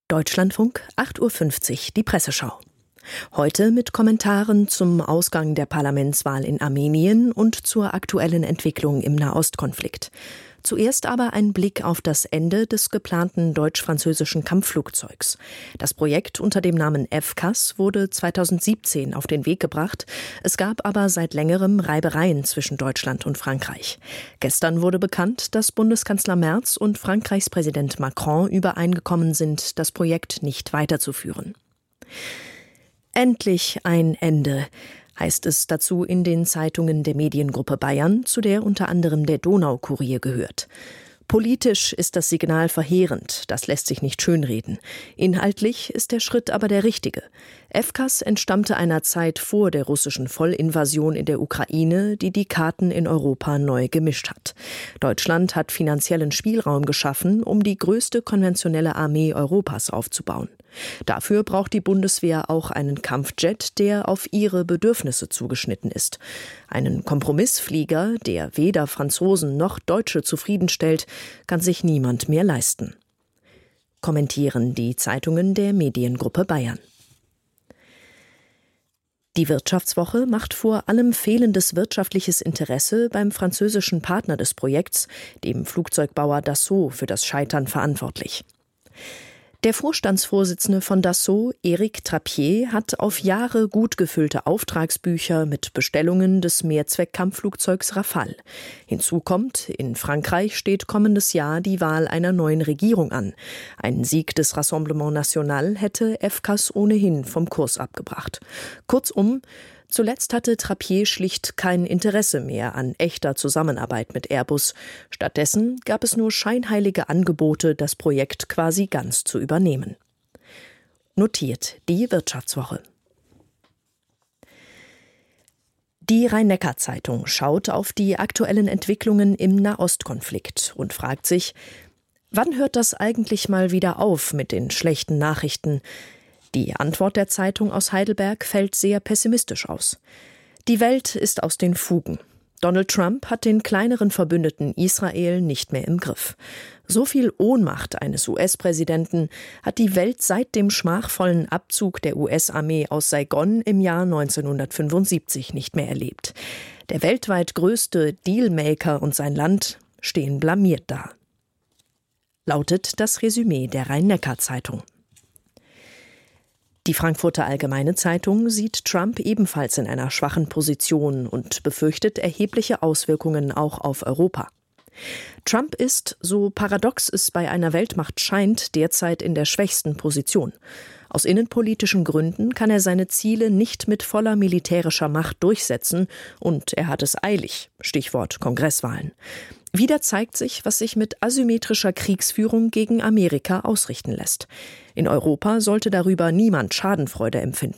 Deutschlandfunk, 8:50 Uhr, die Presseschau. Heute mit Kommentaren zum Ausgang der Parlamentswahl in Armenien und zur aktuellen Entwicklung im Nahostkonflikt. Zuerst aber ein Blick auf das Ende des geplanten deutsch-französischen Kampfflugzeugs. Das Projekt unter dem Namen FCAS wurde 2017 auf den Weg gebracht. Es gab aber seit längerem Reibereien zwischen Deutschland und Frankreich. Gestern wurde bekannt, dass Bundeskanzler Merz und Frankreichs Präsident Macron übereingekommen sind, das Projekt nicht weiterzuführen. Endlich ein Ende, heißt es dazu in den Zeitungen der Mediengruppe Bayern, zu der unter anderem der Donaukurier gehört. Politisch ist das Signal verheerend, das lässt sich nicht schönreden. Inhaltlich ist der Schritt aber der richtige. FCAS entstammte einer Zeit vor der russischen Vollinvasion in der Ukraine, die die Karten in Europa neu gemischt hat. Deutschland hat finanziellen Spielraum geschaffen, um die größte konventionelle Armee Europas aufzubauen. Dafür braucht die Bundeswehr auch einen Kampfjet, der auf ihre Bedürfnisse zugeschnitten ist. Einen Kompromissflieger, der weder Franzosen noch Deutsche zufriedenstellt, kann sich niemand mehr leisten. Kommentieren die Zeitungen der Mediengruppe Bayern. Die Wirtschaftswoche macht vor allem fehlendes wirtschaftliches Interesse beim französischen Partner des Projekts, dem Flugzeugbauer Dassault, für das Scheitern verantwortlich. Der Vorstandsvorsitzende von Dassault, Éric Trappier, hat auf Jahre gut gefüllte Auftragsbücher mit Bestellungen des Mehrzweck-Kampfflugzeugs Rafale. Hinzu kommt, in Frankreich steht kommendes Jahr die Wahl einer neuen Regierung an. Ein Sieg des Rassemblement National hätte FCAS ohnehin vom Kurs abgebracht. Kurzum, zuletzt hatte Trappier schlicht kein Interesse mehr an echter Zusammenarbeit mit Airbus. Stattdessen gab es nur scheinheilige Angebote, das Projekt quasi ganz zu übernehmen. Notiert die Wirtschaftswoche. Die Rhein-Neckar-Zeitung schaut auf die aktuellen Entwicklungen im Nahostkonflikt und fragt sich, wann hört das eigentlich mal wieder auf mit den schlechten Nachrichten? Die Antwort der Zeitung aus Heidelberg fällt sehr pessimistisch aus. Die Welt ist aus den Fugen. Donald Trump hat den kleineren Verbündeten Israel nicht mehr im Griff. So viel Ohnmacht eines US-Präsidenten hat die Welt seit dem schmachvollen Abzug der US-Armee aus Saigon im Jahr 1975 nicht mehr erlebt. Der weltweit größte Dealmaker und sein Land stehen blamiert da. Lautet das Resümee der Rhein-Neckar-Zeitung. Die Frankfurter Allgemeine Zeitung sieht Trump ebenfalls in einer schwachen Position und befürchtet erhebliche Auswirkungen auch auf Europa. Trump ist, so paradox es bei einer Weltmacht scheint, derzeit in der schwächsten Position. Aus innenpolitischen Gründen kann er seine Ziele nicht mit voller militärischer Macht durchsetzen und er hat es eilig, Stichwort Kongresswahlen. Wieder zeigt sich, was sich mit asymmetrischer Kriegsführung gegen Amerika ausrichten lässt. In Europa sollte darüber niemand Schadenfreude empfinden.